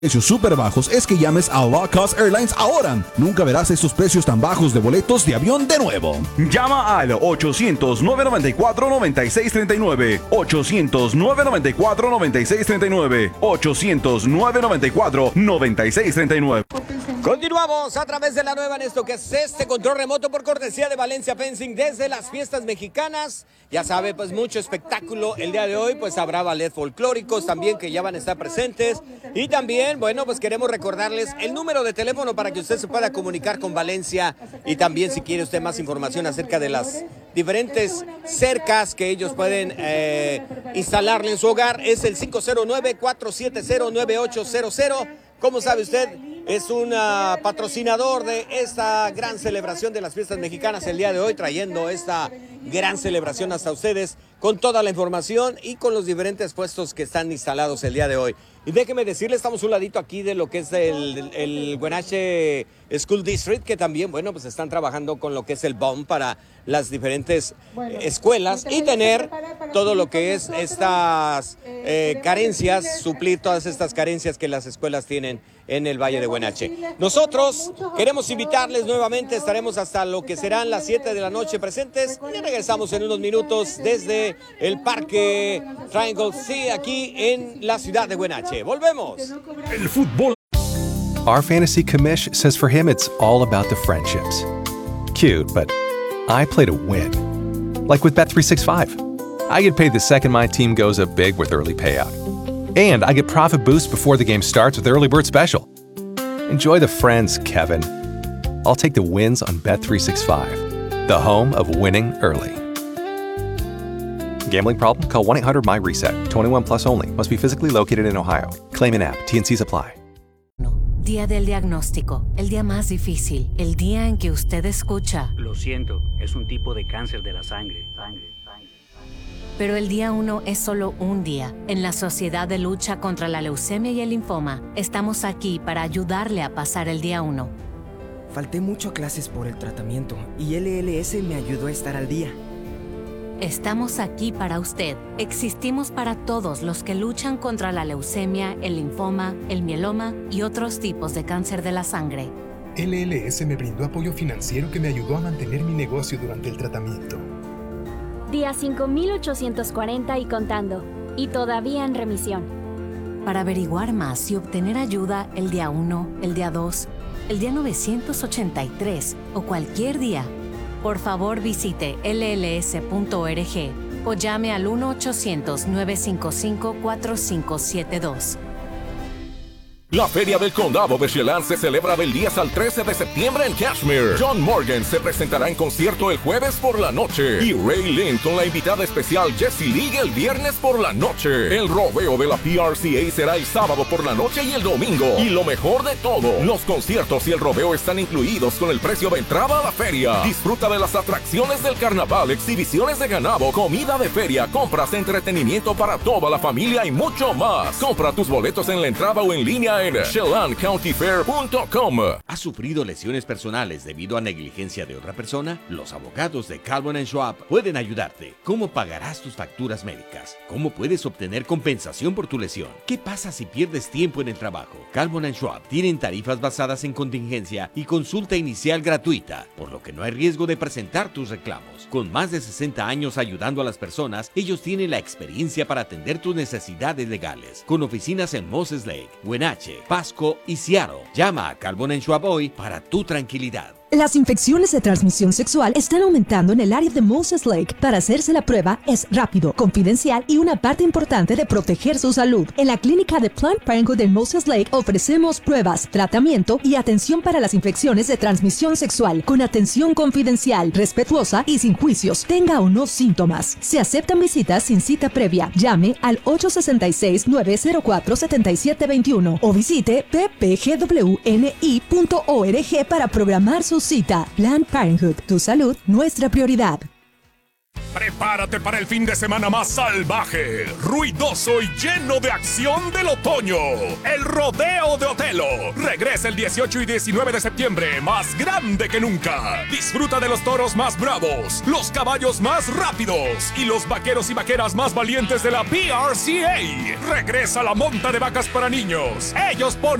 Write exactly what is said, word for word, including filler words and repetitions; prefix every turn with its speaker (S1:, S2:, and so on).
S1: Precios súper bajos es que llames a Low Cost Airlines ahora. Nunca verás estos precios tan bajos de boletos de avión de nuevo.
S2: Llama al ochocientos, nueve noventa y cuatro, noventa y seis treinta y nueve. ochocientos, nueve noventa y cuatro, noventa y seis treinta y nueve. ochocientos, nueve noventa y cuatro, noventa y seis treinta y nueve.
S3: Continuamos a través de la nueva en esto que es este control remoto por cortesía de Valencia Fencing desde las fiestas mexicanas. Ya sabe, pues mucho espectáculo el día de hoy, pues habrá ballet folclóricos también que ya van a estar presentes. Y también, bueno, pues queremos recordarles el número de teléfono para que usted se pueda comunicar con Valencia. Y también si quiere usted más información acerca de las diferentes cercas que ellos pueden eh, instalarle en su hogar, es el cinco cero nueve, cuatro siete cero, nueve ocho cero cero. ¿Cómo sabe usted? Es un uh, patrocinador de esta gran celebración de las fiestas mexicanas el día de hoy, trayendo esta gran celebración hasta ustedes con toda la información y con los diferentes puestos que están instalados el día de hoy. Y déjeme decirle, estamos un ladito aquí de lo que es el, el Wenatchee School District, que también, bueno, pues están trabajando con lo que es el B O M para las diferentes bueno, escuelas y tener todo lo que es estas eh, carencias, suplir todas estas carencias que las escuelas tienen en el Valle de Wenatchee. Nosotros queremos invitarles nuevamente, estaremos hasta lo que serán las siete de la noche presentes y regresamos en unos minutos desde el Parque Triangle C aquí en la ciudad de Wenatchee. Volvemos.
S2: El fútbol.
S4: Our fantasy commish says for him it's all about the friendships. Cute, but I play to win. Like with Bet three sixty-five. I get paid the second my team goes up big with early payout. And I get profit boosts before the game starts with Early Bird Special. Enjoy the friends, Kevin. I'll take the wins on Bet three sixty-five, the home of winning early. Gambling problem? Call one eight hundred M Y reset. twenty-one plus only. Must be physically located in Ohio. Claim in app. T N Cs apply.
S5: Día del diagnóstico. El día más difícil. El día en que usted escucha.
S6: Lo siento, es un tipo de cáncer de la sangre. Sangre, sangre, sangre.
S5: Pero el día uno es solo un día. En la Sociedad de Lucha contra la Leucemia y el Linfoma, estamos aquí para ayudarle a pasar el día uno.
S7: Falté mucho a clases por el tratamiento y L L S me ayudó a estar al día.
S5: Estamos aquí para usted. Existimos para todos los que luchan contra la leucemia, el linfoma, el mieloma y otros tipos de cáncer de la sangre.
S8: L L S me brindó apoyo financiero que me ayudó a mantener mi negocio durante el tratamiento.
S9: Día cinco mil ochocientos cuarenta y contando, y todavía en remisión.
S5: Para averiguar más y obtener ayuda el día uno, el día dos, el día novecientos ochenta y tres o cualquier día, por favor visite L L S punto org o llame al uno ochocientos, nueve cinco cinco, cuatro cinco siete dos.
S10: La Feria del Condado de Chelan se celebra del diez al trece de septiembre en Cashmere. John Morgan se presentará en concierto el jueves por la noche y Ray Lynn con la invitada especial Jessie League el viernes por la noche. El rodeo de la P R C A será el sábado por la noche y el domingo. Y lo mejor de todo, los conciertos y el rodeo están incluidos con el precio de entrada a la feria. Disfruta de las atracciones del carnaval, exhibiciones de ganado, comida de feria, compras, entretenimiento para toda la familia y mucho más. Compra tus boletos en la entrada o en línea en chelan county fair punto com.
S11: ¿Has sufrido lesiones personales debido a negligencia de otra persona? Los abogados de Calvin and Schwab pueden ayudarte. ¿Cómo pagarás tus facturas médicas? ¿Cómo puedes obtener compensación por tu lesión? ¿Qué pasa si pierdes tiempo en el trabajo? Calvin and Schwab tienen tarifas basadas en contingencia y consulta inicial gratuita, por lo que no hay riesgo de presentar tus reclamos. Con más de sesenta años ayudando a las personas, ellos tienen la experiencia para atender tus necesidades legales. Con oficinas en Moses Lake, Wenatchee, Pasco y Seattle. Llama a Calvin and Schwab hoy para tu tranquilidad.
S12: Las infecciones de transmisión sexual están aumentando en el área de Moses Lake. Para hacerse la prueba es rápido, confidencial y una parte importante de proteger su salud. En la clínica de Planned Parenthood de Moses Lake ofrecemos pruebas, tratamiento y atención para las infecciones de transmisión sexual con atención confidencial, respetuosa y sin juicios, tenga o no síntomas. Se aceptan visitas sin cita previa. Llame al ocho seis seis, nueve cero cuatro, siete siete dos uno o visite p p g w n i punto org para programar su cita. Planned Parenthood, tu salud, nuestra prioridad.
S13: Prepárate para el fin de semana más salvaje, ruidoso y lleno de acción del otoño. El Rodeo de Otelo regresa el dieciocho y diecinueve de septiembre, más grande que nunca. Disfruta de los toros más bravos, los caballos más rápidos y los vaqueros y vaqueras más valientes de la P R C A. Regresa la monta de vacas para niños. Ellos ponen